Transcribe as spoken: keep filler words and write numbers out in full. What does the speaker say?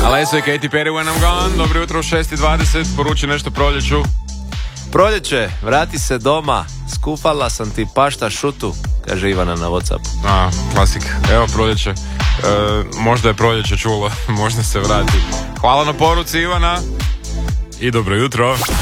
Alesso i Katy Perry When I'm Gone. Dobro jutro u šest i dvadeset. Poruči nešto proljeću. Proljeće, vrati se doma. Skufala sam ti pašta šutu, kaže Ivana na WhatsApp. A, klasik. Evo proljeće. E, možda je proljeće čulo. Možda se vrati. Hvala na poruci, Ivana. I dobro jutro.